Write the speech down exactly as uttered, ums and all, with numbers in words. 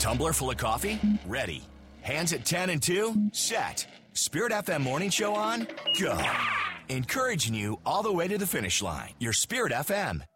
Tumbler full of coffee? Ready. Hands at ten and two? Set. Spirit F M morning show on? Go. Encouraging you all the way to the finish line. Your Spirit F M.